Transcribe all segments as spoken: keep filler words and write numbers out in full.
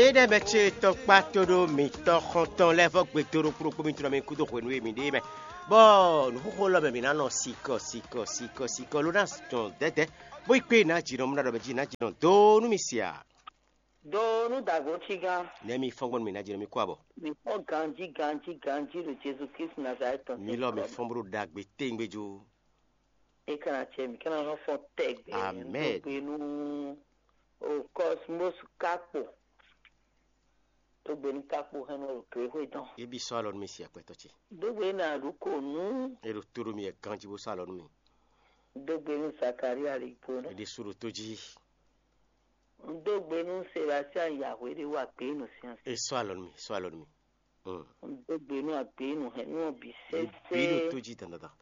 Ede meche to patoro mi to konton levo gbetoro pro ko mi tura mi kudo ko mi de me. Bon, ho ho lo me na no siko siko siko siko lo na sto dede. Boy pe na jiro mu na do be ji na jiro do nu mi sia. Do nu da go chiga. Ne mi fongbon mi na jiro mi kwabo. Mi fo ganji ganji ganji lo Jesus Christ Nazareth. Mi lo mi fonbro dagbe tengbejo. E kana che mi kana no fo teg. Amen. Nu o cosmos capo. To gbenu capo hanu ke ho idan. Ebi so alon mi sia pe to chi. Dogbe na ruko nu. E ro toro mi e ganji bo so alon mi. Dogbe nu Sakaria ripo na. E de suru toji. Dogbe nu Sebastian Yahweh de wa pe nu sian. E so alon mi, so alon mi. Mm. Dogbe nu ape nu he nu bi se se. Bi nu toji tandada.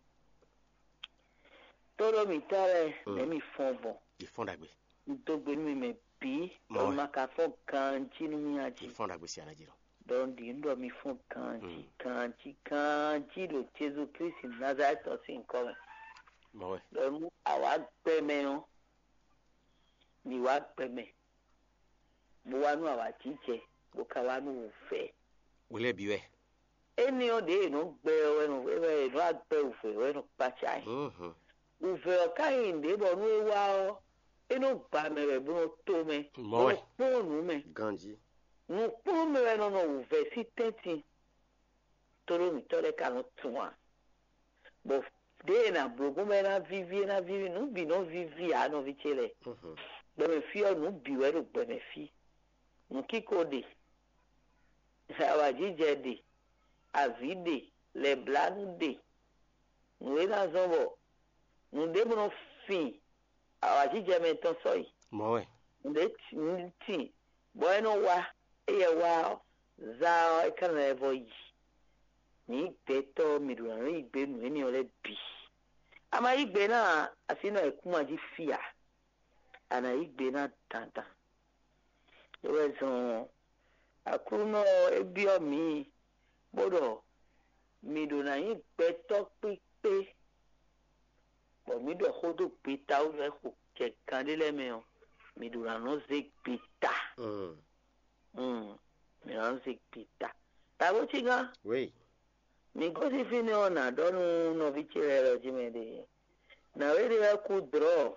Toro mi tare le mi fonbo. Di fondagbe. Dogbe nu me bi o maka fo kanji nu mi aji. Di fondagbe si anajiro. Don di ndo mi fo kanji kanji kanji lo Jesus Christ Nazareth o sin ko. Mo we. Lo mu awa gbe me o. Ni wa gbe me. Mo wa nu awa tije, mo ka wa nu fe. Wole biwe. Eni o de no gbe o no we no agbe ufe we no pachai. Mhm. Ufe o kain de bo nu wa o. Eno gba me re bo to me. Mo we. Po nu me. Ganji. Nu po me re no no ufe si teti. Toro mi tore ka no tuwa. Bo de na blogo me na vivi na vivi nu bi no vivi a no vichele. Mhm. Be me fi o nu bi we ro gbe me fi. Nu kiko de. Awa jije de. Avide. Le blanu de. Nu e na zombo. Nu de mo fin. Awa jije me ton so yi. Mo we. Nu ti. Boy no wa. Eye wa. Za e kan na evo yi. Ni igbe to mi du ran igbe nu eni ole bi. Ama igbe na asina ekuma ji fia. Ana igbe na tanta. Ewe so akuno ebi o mi bodo mi do na igbe to pipe. Bo mi do khodo pita o le ko ke kandele me o. Mi do na no ze pita. Mm. Mm. Mi na ze pita. Ta wo chiga? We. Mi gosi fine ona donu no vichere lo jimede. Na we de ku draw.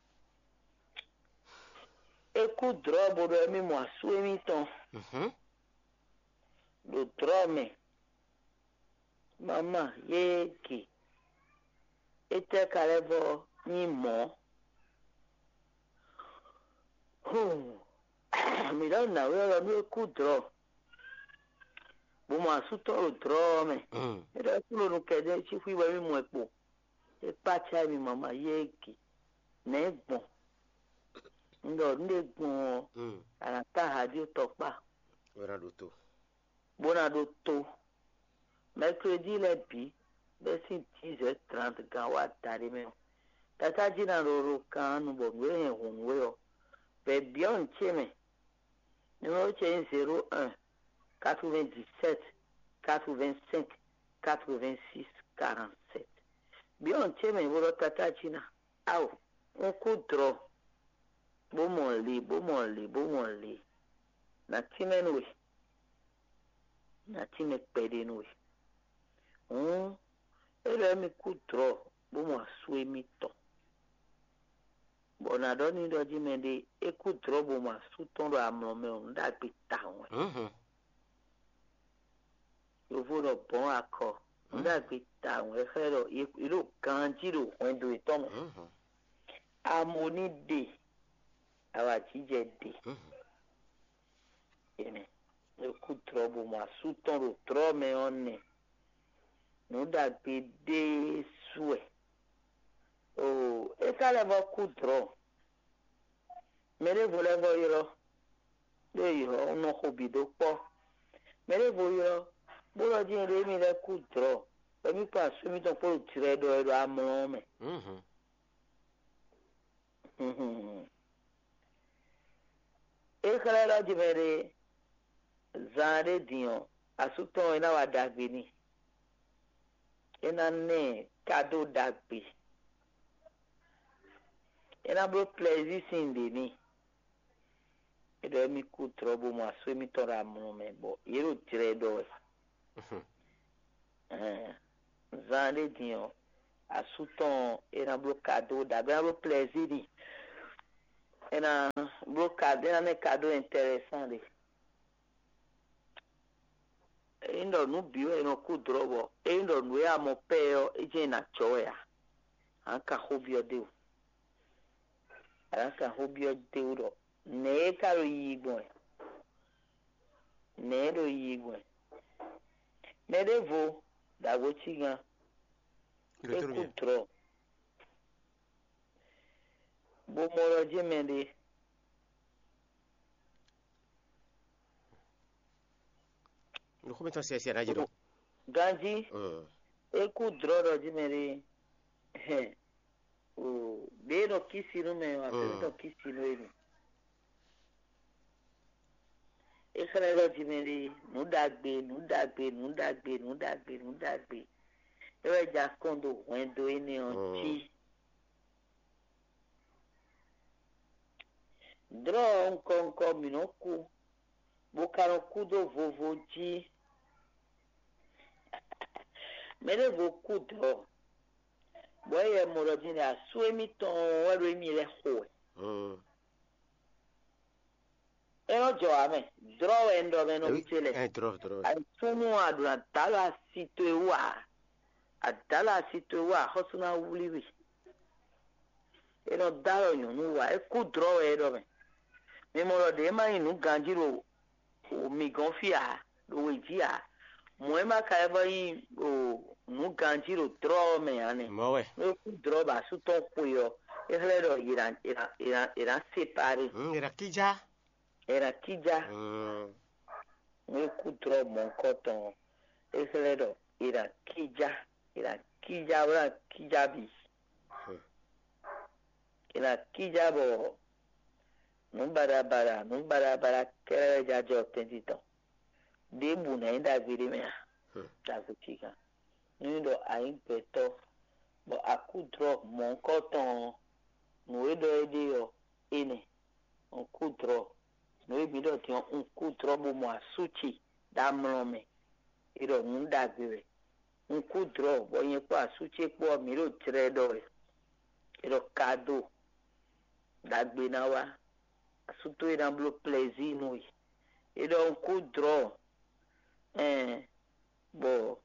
E ku draw bodo emi mo asu emi ton. Mhm. Lo draw me. Mama ye ki. Ete kalevo ni mo. Hu. Mi don na we lo mi ku draw. Bo mo asu to lo draw me. Mm. Era kulo no kede chi fu iwe mi mo epo. E pa cha mi mama ye ki. Ne gbon. Ndo nde gbon. Mm. Ana ta hadi topa. Ora do to. Bona do to. Mercredi le bi. Besi dix heures trente gan wa tari me. Tata jina roro kan nu bo we hen hun we o. Be bion cheme. Numéro che zéro un quatre-vingt-dix-sept quatre-vingt-cinq quatre-vingt-six quarante-sept. Bion cheme woro tata jina. Aw. On coup draw. Bo mon li, bo mon li, bo mon li. Na timen we. Na time pede we. Hmm. Ele mi coup draw. Bo mo aswe mi to. Bona doni do jimende e coup draw bo mo asu ton do amlo me on da pe ta won. Mhm. Yo voro bon akọ. On da pe ta won e fe ro ilo kanji ro won do ito mo. Mhm. Amoni de. Awa jije de. Mhm. Ene. E coup draw bo mo asu ton do draw me on ne. No da pe de sue. Oh, e kale vo coup draw. Mere volevo iro. De iro no hobido po. Mere vo iro. Bolo jin re mi le coup draw. E mi pa su mi ton po tire do ero amro me. Mhm. Mhm. E kale la jimere zare dion. Asuton ina wa dagbe ni. Ina ne kado dagbe. Ina bro plaisir sin de ni. E do mi ku drobo mo aso mi tora mo me bo yero tire do eh zande dio asuton era blocado da belo plaisir era blocado era mercado interessante indo nu bio e no ku drobo indo nu ya mo peo e je na choya anka hobio de anka hobio de ro ne karo yigbo ne ro yigbo me devo da go chigan e ku dro bo moro je mende no come to sia sia ragiro ganji e ku dro ro je mende he o be no kisi no me wa be no kisi no emi e kare ro je mende nu dagbe nu dagbe nu dagbe nu dagbe nu dagbe e we ja kondo wendo eni on ti draw nko nko minoku bukaro kudo vovo ji mere voku draw boye moro jini asu emi ton wero emi le ho mm ero jo ame draw endo me no bitele eh draw draw asumu adura tala sito ewa adala sito ewa hosuna wuliwi ero daro yunu wa e ku draw ero me mi moro de ma inu ganjiro o mi gonfia lo wejia mo e ma ka ebo yi o nu ganjiro draw me ane mo we no ku draw ba su to puyo e hledo ira ira ira ira separe mm era kija era kija mm no ku draw mon koton e hledo ira kija ira kija ora kija bi ira kija bo numbara bara numbara bara kere jajo tentito de buna inda gbere me ta ko chika nindo ayin peto bo akudro mon koton no edo edio ene on kudro no ebido ti on kudro bo mo asuchi da mrome iro nda gbere on kudro bo yen po asuchi po mi ro tire do iro kado da gbe na wa asuto ira blo plaisir no e do ku draw eh bo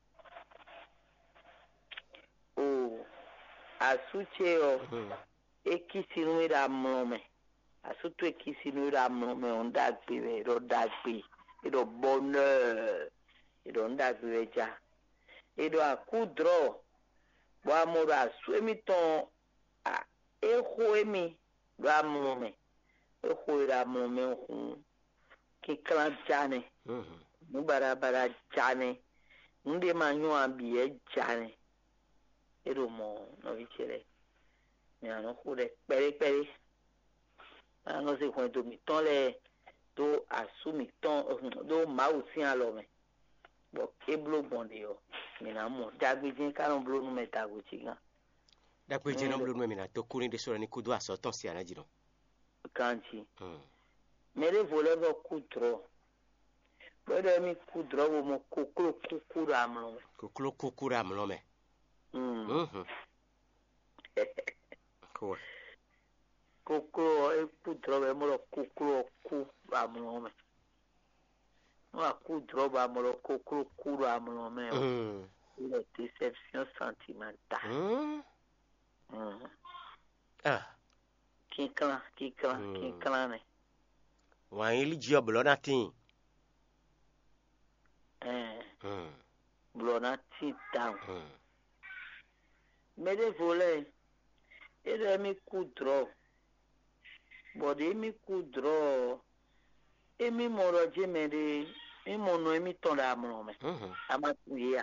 o asuche o ekisi no ira mrome asuto ekisi no ira mrome on da gbe ro da gbe e do bonheur e do nda gbe ja e do ku draw bo amoro asu emi ton a e ho emi do amrome e ho ira mrome hu ki klan jane mhm nu barabara jane nde manyo abi e jane ero mo no vichere mi ano kure pere pere ano se kwento mi ton le do asumi ton do ma usin alo me bo e blo bonde yo mi na mo dagbejin karon blo nu meta go chigan dagbejin no blo nu mi na to kuri de soro ni kudu aso ton si anajiro kanchi mm mere volevo kutro bọ́dọ̀ mi kú dọ́wọ́ mo kókó kúkúrú àmúlọ́mẹ́. kókó kúkúrú àmúlọ́mẹ́. kókó ekú dọ́wọ́ mo lọ kókó kú àmúlọ́mẹ́. wọ́n á kú dọ́wọ́ àmúlọ́ kókó kúrú àmúlọ́mẹ́ o. ilẹ̀ déception sentimentale. kíkan kíkan kíkan ni. wọ́n á yín lè jí ọ̀bùn lọ́nà tí. Eh, mm. Blona sit down. Mm. Mede vole, ede mi kudro. Bode mi kudro. Emi moro je mede, mi mono emi tonda amrome. Mhm. Ama tuya.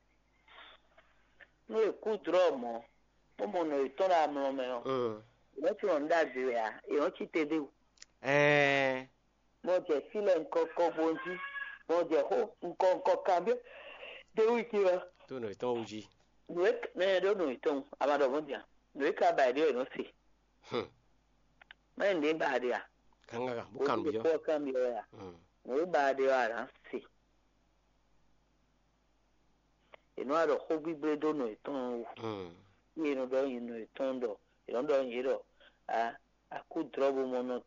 No e kudro mo. Mo mono e tonda amrome o. Mhm. Mo ti onda zia, e o ti tede. Eh. Mo je sile nkoko bonji. Mo je ho nko nko cambio de wiki wa to no iton uji we me do no iton amado bonja we ka ba de no si hm me ndi ba dia kanga bukan biyo ko kan biyo ya we ba de ara si ino aro ko bibre do no iton ni no do ino iton do ino do yiro a a ku drobo mono